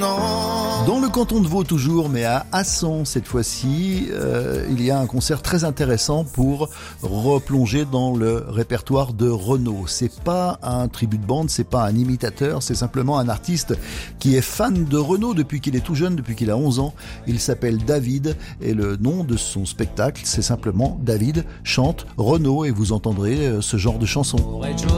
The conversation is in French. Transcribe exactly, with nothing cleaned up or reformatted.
maintenant. Dans le canton de Vaud toujours, mais à Asson cette fois-ci, euh, il y a un concert très intéressant pour replonger dans le répertoire de Renaud. C'est pas un tribut de bande, c'est pas un imitateur, c'est simplement un artiste qui est fan de Renaud depuis qu'il est tout jeune, depuis qu'il a onze ans. Il s'appelle David et le nom de son spectacle, c'est simplement David chante Renaud et vous entendrez ce genre de chanson.